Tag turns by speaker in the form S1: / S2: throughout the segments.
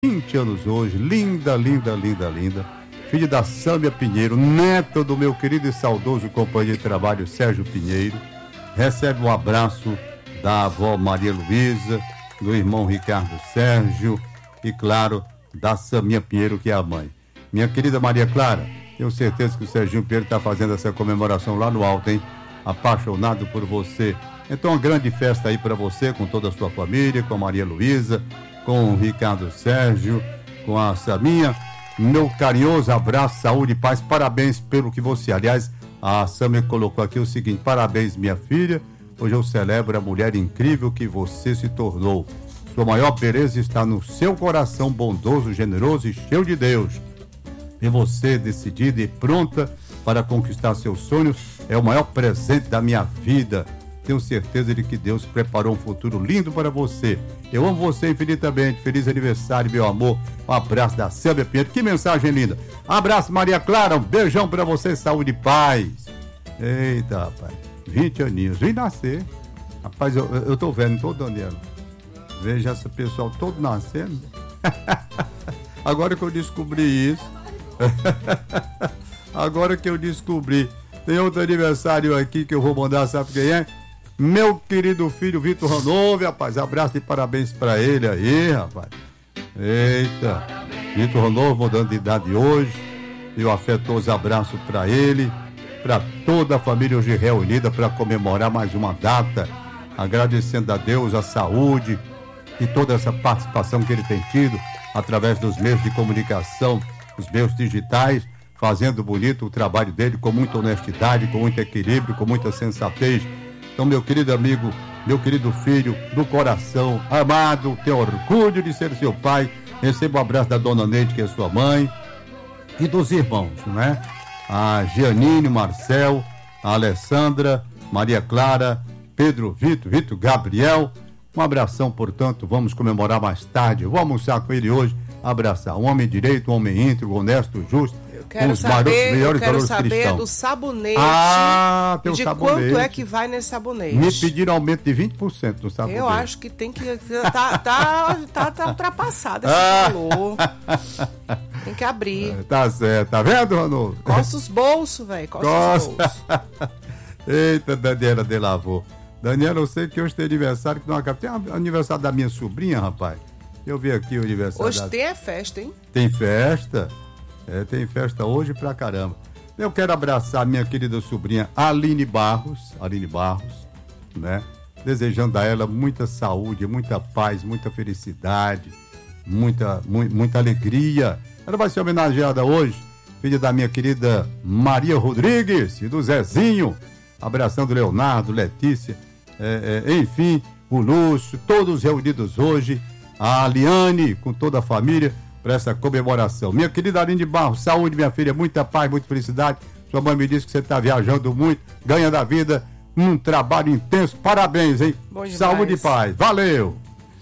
S1: 20 anos hoje, linda, linda, linda, linda. Filha da Sâmia Pinheiro, neta do meu querido e saudoso companheiro de trabalho Sérgio Pinheiro. Recebe um abraço da avó Maria Luísa, do irmão Ricardo Sérgio e, claro, da Saminha Pinheiro, que é a mãe. Minha querida Maria Clara, tenho certeza que o Serginho Pinheiro está fazendo essa comemoração lá no alto, hein? Apaixonado por você. Então, uma grande festa aí para você, com toda a sua família, com a Maria Luísa, com o Ricardo Sérgio, com a Saminha. Meu carinhoso abraço, saúde e paz. Parabéns pelo que você... Aliás, a Samia colocou aqui o seguinte: parabéns, minha filha. Hoje eu celebro a mulher incrível que você se tornou. Sua maior beleza está no seu coração bondoso, generoso e cheio de Deus. E você, decidida e pronta para conquistar seus sonhos, é o maior presente da minha vida. Tenho certeza de que Deus preparou um futuro lindo para você. Eu amo você infinitamente. Feliz aniversário, meu amor. Um abraço da Sâmia Pinheiro. Que mensagem linda. Abraço, Maria Clara. Um beijão para você. Saúde e paz. Eita, rapaz. 20 aninhos. Vim nascer. Rapaz, eu tô vendo, tô, Daniela. Veja esse pessoal todo nascendo. Agora que eu descobri isso. Agora que eu descobri. Tem outro aniversário aqui que eu vou mandar, sabe quem é? Meu querido filho Vitor Ranove, rapaz. Abraço e parabéns pra ele aí, rapaz. Eita. Vitor Ranove mudando de idade hoje. E um afetuoso abraço pra ele, pra toda a família hoje reunida para comemorar mais uma data. Agradecendo a Deus a saúde e toda essa participação que ele tem tido através dos meios de comunicação, os meios digitais, fazendo bonito o trabalho dele com muita honestidade, com muito equilíbrio, com muita sensatez. Então, meu querido amigo, meu querido filho do coração, amado, tenho orgulho de ser seu pai. Receba um abraço da dona Neide, que é sua mãe, e dos irmãos, né? A Gianine, Marcel, a Alessandra, Maria Clara, Pedro, Vitor Gabriel. Um abração, portanto, vamos comemorar mais tarde. Eu vou almoçar com ele hoje, abraçar. Um homem direito, um homem íntegro, honesto, justo.
S2: Eu quero saber do sabonete.
S1: Tem
S2: e de
S1: sabonete.
S2: Quanto é que vai nesse sabonete?
S1: Me pediram aumento de 20% no sabonete.
S2: Eu acho que tem que... Tá ultrapassado esse valor. Tem que abrir.
S1: Tá certo. Tá vendo, Ranolfo?
S2: Coça os bolsos, velho. Coça os bolsos.
S1: Eita, Daniela Delavô. Daniela, eu sei que hoje tem aniversário, que não acaba. Tem aniversário da minha sobrinha, rapaz. Eu vi aqui o aniversário.
S2: Hoje tem festa, hein?
S1: Tem festa. Tem festa hoje pra caramba. Eu quero abraçar minha querida sobrinha Aline Barros, né? Desejando a ela muita saúde, muita paz, muita felicidade, muita alegria. Ela vai ser homenageada hoje, filha da minha querida Maria Rodrigues e do Zezinho, abraçando Leonardo, Letícia, enfim, o Lúcio, todos reunidos hoje, a Aliane com toda a família, para essa comemoração. Minha querida Aline Barros, saúde, minha filha, muita paz, muita felicidade. Sua mãe me disse que você está viajando muito, ganha da vida, um trabalho intenso. Parabéns, hein? Saúde e paz. Valeu!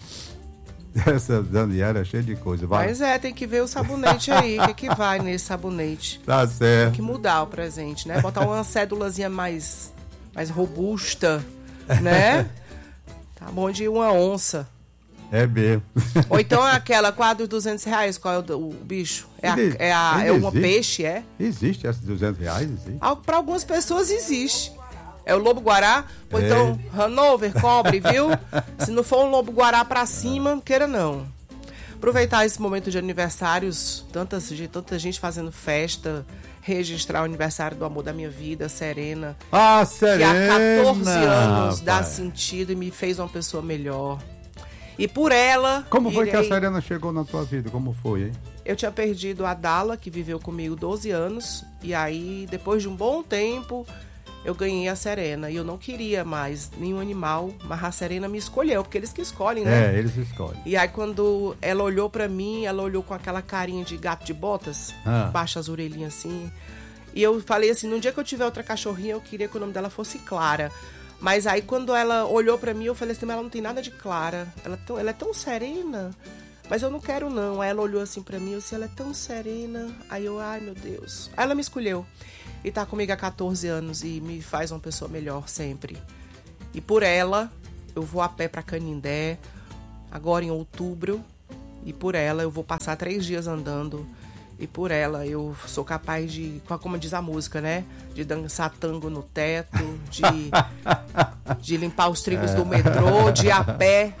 S1: Essa Daniela é cheia de coisa. Vai.
S2: Mas tem que ver o sabonete aí, o que vai nesse sabonete.
S1: Tá certo.
S2: Tem que mudar o presente, né? Botar uma cédulazinha mais robusta, né? Tá bom de uma onça.
S1: É mesmo.
S2: Ou então aquela quadro de R$200, qual é o bicho? É uma peixe, é?
S1: Existe essa de R$200, existe.
S2: Para algumas pessoas existe. É o lobo-guará, ou então Hanover, cobre, viu? Se não for um lobo-guará pra cima, não queira não. Aproveitar esse momento de aniversários, tanta gente fazendo festa, registrar o aniversário do amor da minha vida, Serena.
S1: Serena!
S2: Que há 14 anos dá sentido e me fez uma pessoa melhor. E por ela...
S1: Como foi que a Serena chegou na tua vida? Como foi, hein?
S2: Eu tinha perdido a Dala, que viveu comigo 12 anos. E aí, depois de um bom tempo, eu ganhei a Serena. E eu não queria mais nenhum animal, mas a Serena me escolheu, porque eles que escolhem, né?
S1: Eles escolhem.
S2: E aí, quando ela olhou pra mim, ela olhou com aquela carinha de gato de botas, baixa as orelhinhas assim. E eu falei assim, no dia que eu tiver outra cachorrinha, eu queria que o nome dela fosse Clara. Mas aí quando ela olhou pra mim, eu falei assim, mas ela não tem nada de Clara. Ela é tão serena. Mas eu não quero não. Aí ela olhou assim pra mim, eu disse, ela é tão serena. Aí eu, ai meu Deus. Aí ela me escolheu. E tá comigo há 14 anos e me faz uma pessoa melhor sempre. E por ela, eu vou a pé pra Canindé, agora em outubro. E por ela eu vou passar 3 dias andando. E por ela eu sou capaz de, como diz a música, né? De dançar tango no teto, de limpar os trilhos do metrô, de ir a pé,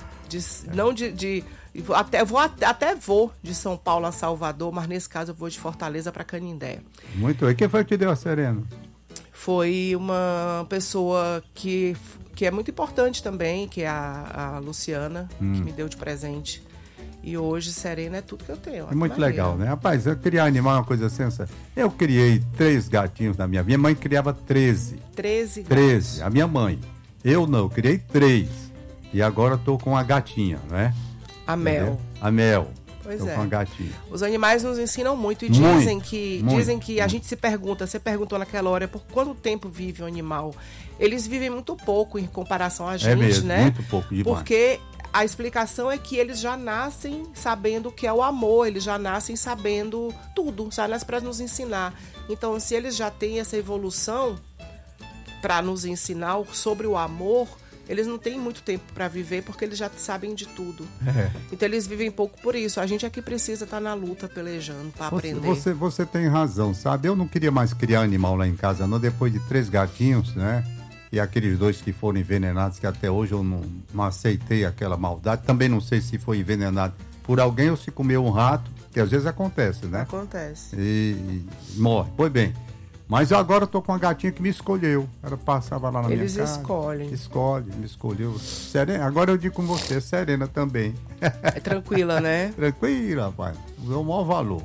S2: até vou de São Paulo a Salvador, mas nesse caso eu vou de Fortaleza para Canindé.
S1: Muito bem. Quem foi que te deu a Serena?
S2: Foi uma pessoa que é muito importante também, que é a Luciana, que me deu de presente. E hoje Serena é tudo que eu tenho.
S1: É muito legal, né? Rapaz, eu criar animal é uma coisa sensacional. Eu criei 3 gatinhos na minha... Minha mãe criava 13.
S2: 13
S1: gatos. A minha mãe. Eu não, eu criei 3. E agora eu tô com a gatinha, né?
S2: A Mel.
S1: A Mel.
S2: Pois
S1: tô com a gatinha.
S2: Os animais nos ensinam muito. E dizem que a gente se pergunta, você perguntou naquela hora, por quanto tempo vive um animal? Eles vivem muito pouco em comparação a gente,
S1: mesmo,
S2: né?
S1: Muito pouco demais.
S2: Porque a explicação é que eles já nascem sabendo o que é o amor, eles já nascem sabendo tudo, já nascem para nos ensinar. Então, se eles já têm essa evolução para nos ensinar sobre o amor, eles não têm muito tempo para viver porque eles já sabem de tudo. Então, eles vivem pouco por isso. A gente aqui precisa estar na luta, pelejando para aprender.
S1: Você tem razão, sabe? Eu não queria mais criar animal lá em casa, não. Depois de 3 gatinhos, né? E aqueles 2 que foram envenenados, que até hoje eu não aceitei aquela maldade. Também não sei se foi envenenado por alguém ou se comeu um rato, que às vezes acontece, né?
S2: Acontece.
S1: E morre. Pois bem. Mas eu agora tô com uma gatinha que me escolheu. Ela passava lá na minha casa. Eles
S2: escolhem.
S1: Me escolheu. Serena. Agora eu digo com você, Serena também.
S2: É tranquila, né?
S1: Tranquila, rapaz. Deu o maior valor.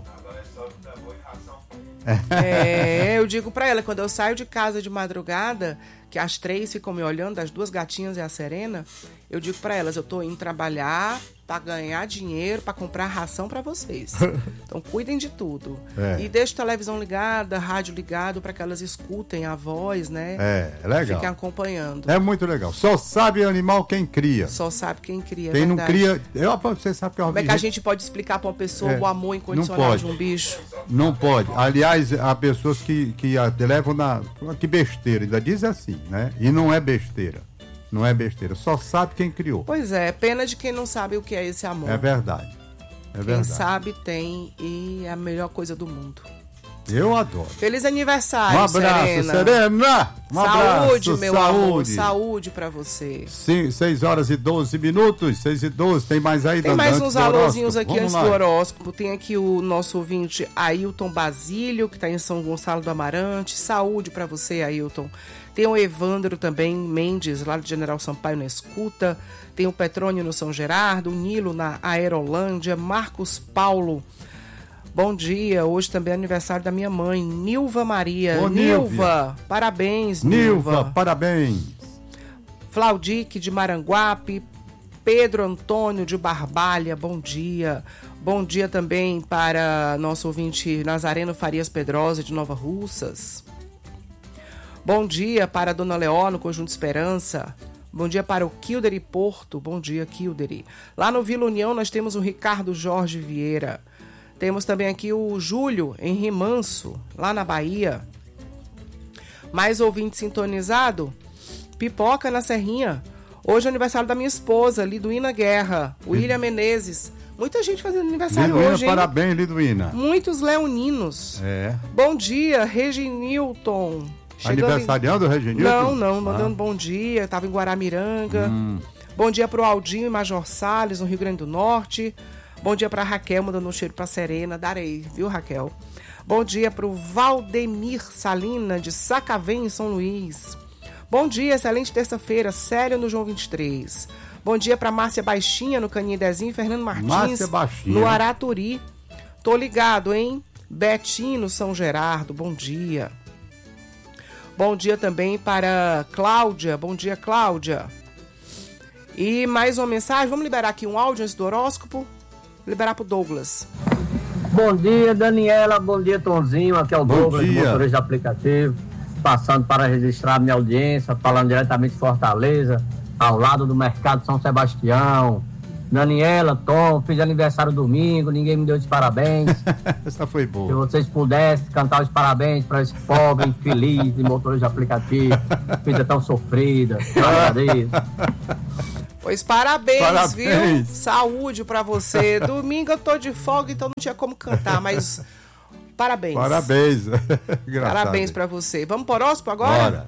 S2: Eu digo pra ela, quando eu saio de casa de madrugada, que as 3 ficam me olhando, as 2 gatinhas e a Serena, eu digo pra elas, eu tô indo trabalhar pra ganhar dinheiro, pra comprar ração pra vocês. Então cuidem de tudo. E deixa a televisão ligada, rádio ligado, pra que elas escutem a voz, né?
S1: É legal.
S2: Fiquem acompanhando.
S1: É muito legal. Só sabe animal quem cria.
S2: Só sabe quem cria,
S1: quem não cria... Você sabe que
S2: como é que a gente pode explicar pra uma pessoa o amor incondicional de um bicho?
S1: Não pode. Aliás, há pessoas que levam que besteira, ainda diz assim, né? E não é besteira. Não é besteira. Só sabe quem criou.
S2: Pois é, pena de quem não sabe o que é esse amor.
S1: É verdade.
S2: Quem sabe tem e é a melhor coisa do mundo.
S1: Eu adoro.
S2: Feliz aniversário,
S1: um abraço, Serena.
S2: Saúde, meu amor. Saúde pra você.
S1: Sim, 6h12. 6h12. Tem mais aí,
S2: Tem mais uns alôzinhos aqui antes do horóscopo. Tem aqui o nosso ouvinte Ailton Basílio, que tá em São Gonçalo do Amarante. Saúde pra você, Ailton. Tem o Evandro também, Mendes, lá de General Sampaio na escuta. Tem o Petrônio no São Gerardo, o Nilo na Aerolândia, Marcos Paulo. Bom dia, hoje também é aniversário da minha mãe, Nilva Maria.
S1: Ô,
S2: Nilva, parabéns,
S1: Nilva, parabéns.
S2: Flaudique de Maranguape, Pedro Antônio de Barbalha, bom dia. Bom dia também para nosso ouvinte Nazareno Farias Pedrosa de Nova Russas. Bom dia para a Dona Leó, no Conjunto Esperança. Bom dia para o Kilderi Porto. Bom dia, Kilderi. Lá no Vila União nós temos o Ricardo Jorge Vieira. Temos também aqui o Júlio, em Rimanso, lá na Bahia. Mais ouvinte sintonizado? Pipoca na Serrinha. Hoje é aniversário da minha esposa, Liduína Guerra. William Menezes. Muita gente fazendo aniversário
S1: Liduína,
S2: hoje, hein?
S1: Parabéns, Liduína.
S2: Muitos leoninos. Bom dia, Reginilton.
S1: Aniversariando, Reginilton?
S2: Não, mandando bom dia. Tava em Guaramiranga. Bom dia pro Aldinho e Major Salles, no Rio Grande do Norte. Bom dia pra Raquel, mandando um cheiro pra Serena. Darei, viu, Raquel? Bom dia pro Valdemir Salina, de Sacavém, em São Luís. Bom dia, excelente terça-feira, Célio no João 23. Bom dia pra Márcia Baixinha, no Canindezinho, Fernando Martins, no Araturi. Tô ligado, hein? Betinho, no São Gerardo, bom dia. Bom dia também para Cláudia. Bom dia, Cláudia. E mais uma mensagem. Vamos liberar aqui um áudio antes do horóscopo. Liberar pro Douglas.
S3: Bom dia, Daniela. Bom dia, Tonzinho. Aqui é o Douglas, motorista de aplicativo. Passando para registrar minha audiência. Falando diretamente de Fortaleza. Ao lado do Mercado São Sebastião. Daniela, Tom, fiz aniversário domingo, ninguém me deu os parabéns.
S1: Essa foi boa.
S3: Se vocês pudessem cantar os parabéns para esse pobre infeliz de motorista de aplicativo, vida tão sofrida.
S2: Pois parabéns, viu? Saúde pra você. Domingo eu tô de folga, então não tinha como cantar, mas parabéns.
S1: Parabéns.
S2: Parabéns pra você. Vamos pro horóscopo agora?
S1: Bora.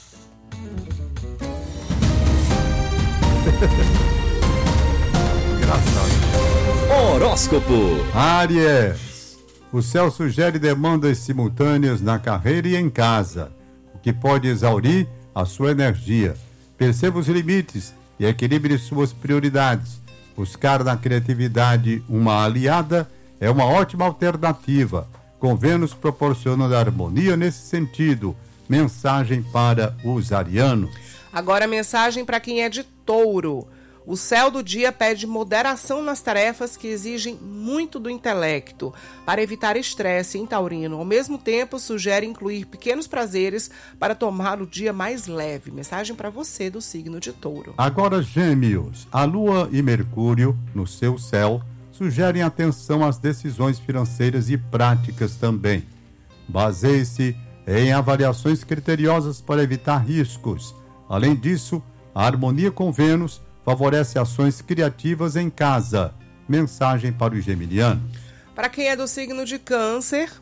S1: Engraçado.
S4: Horóscopo.
S1: Áries. O céu sugere demandas simultâneas na carreira e em casa, o que pode exaurir a sua energia. Perceba os limites e equilibre suas prioridades. Buscar na criatividade uma aliada é uma ótima alternativa, com Vênus proporcionando harmonia nesse sentido. Mensagem para os arianos.
S2: Agora a mensagem para quem é de Touro. O céu do dia pede moderação nas tarefas que exigem muito do intelecto, para evitar estresse em taurino. Ao mesmo tempo, sugere incluir pequenos prazeres para tomar o dia mais leve. Mensagem para você do signo de Touro.
S1: Agora, Gêmeos. A Lua e Mercúrio, no seu céu, sugerem atenção às decisões financeiras e práticas também. Baseie-se em avaliações criteriosas para evitar riscos. Além disso, a harmonia com Vênus favorece ações criativas em casa. Mensagem para os geminianos.
S2: Para quem é do signo de Câncer,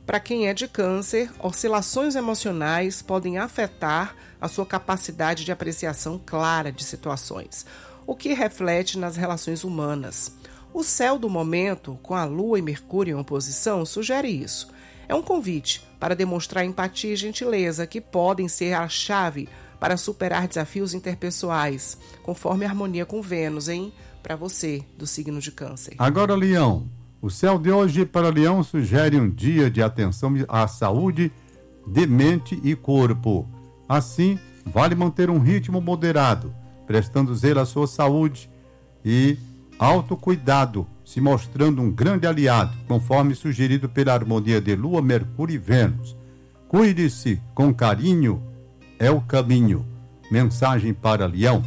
S2: oscilações emocionais podem afetar a sua capacidade de apreciação clara de situações, o que reflete nas relações humanas. O céu do momento, com a Lua e Mercúrio em oposição, sugere isso. É um convite para demonstrar empatia e gentileza, que podem ser a chave para superar desafios interpessoais, conforme a harmonia com Vênus, hein? Para você, do signo de Câncer.
S1: Agora, Leão. O céu de hoje para Leão sugere um dia de atenção à saúde de mente e corpo. Assim, vale manter um ritmo moderado, prestando zelo à sua saúde e autocuidado, se mostrando um grande aliado, conforme sugerido pela harmonia de Lua, Mercúrio e Vênus. Cuide-se com carinho, é o caminho. Mensagem para Leão.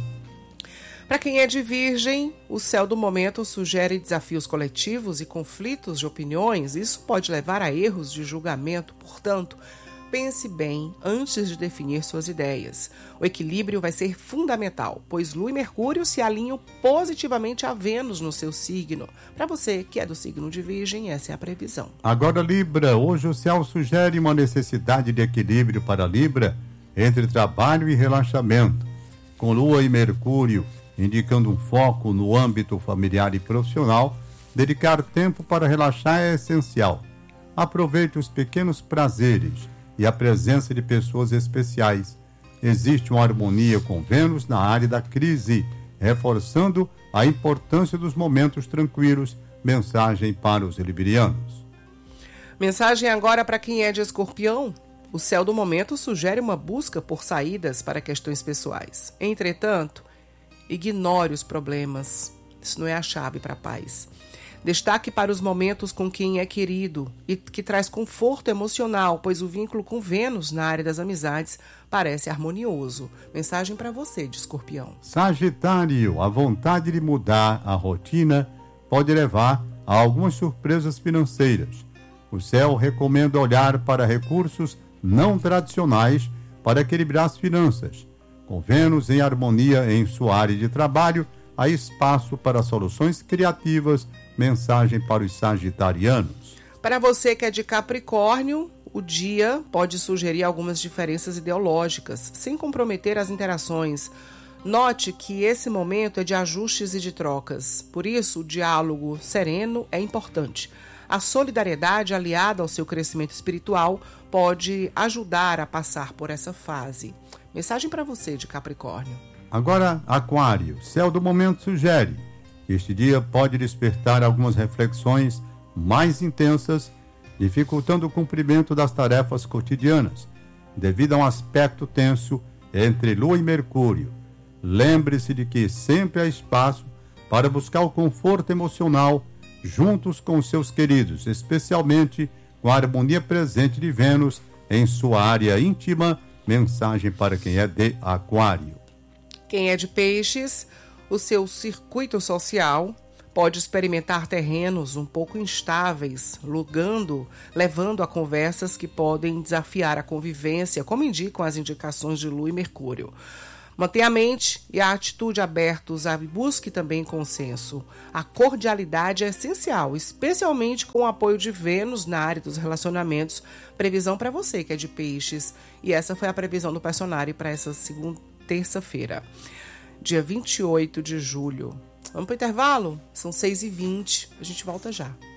S2: Para quem é de Virgem, o céu do momento sugere desafios coletivos e conflitos de opiniões. Isso pode levar a erros de julgamento, portanto, pense bem antes de definir suas ideias. O equilíbrio vai ser fundamental, pois Lua e Mercúrio se alinham positivamente a Vênus no seu signo. Para você que é do signo de Virgem, essa é a previsão.
S1: Agora, Libra. Hoje o céu sugere uma necessidade de equilíbrio para Libra entre trabalho e relaxamento, com Lua e Mercúrio indicando um foco no âmbito familiar e profissional. Dedicar tempo para relaxar é essencial. Aproveite os pequenos prazeres e a presença de pessoas especiais. Existe uma harmonia com Vênus na área da crise, reforçando a importância dos momentos tranquilos. Mensagem para os librianos.
S2: Mensagem agora para quem é de Escorpião. O céu do momento sugere uma busca por saídas para questões pessoais. Entretanto, ignore os problemas. Isso não é a chave para a paz. Destaque para os momentos com quem é querido e que traz conforto emocional, pois o vínculo com Vênus na área das amizades parece harmonioso. Mensagem para você, de Escorpião.
S1: Sagitário, a vontade de mudar a rotina pode levar a algumas surpresas financeiras. O céu recomenda olhar para recursos não tradicionais para equilibrar as finanças. Com Vênus em harmonia em sua área de trabalho, há espaço para soluções criativas. Mensagem para os sagitarianos.
S2: Para você que é de Capricórnio, o dia pode sugerir algumas diferenças ideológicas, sem comprometer as interações. Note que esse momento é de ajustes e de trocas. Por isso, o diálogo sereno é importante. A solidariedade, aliada ao seu crescimento espiritual, pode ajudar a passar por essa fase. Mensagem para você, de Capricórnio.
S1: Agora, Aquário. Céu do momento sugere que este dia pode despertar algumas reflexões mais intensas, dificultando o cumprimento das tarefas cotidianas, devido a um aspecto tenso entre Lua e Mercúrio. Lembre-se de que sempre há espaço para buscar o conforto emocional juntos com os seus queridos, especialmente com a harmonia presente de Vênus em sua área íntima. Mensagem para quem é de Aquário.
S2: Quem é de Peixes, o seu circuito social pode experimentar terrenos um pouco instáveis, levando a conversas que podem desafiar a convivência, como indicam as indicações de Lua e Mercúrio. Mantenha a mente e a atitude abertos e busque também consenso. A cordialidade é essencial, especialmente com o apoio de Vênus na área dos relacionamentos. Previsão para você que é de peixes. E essa foi a previsão do personagem para essa terça-feira, dia 28 de julho. Vamos para o intervalo? São 6h20. A gente volta já.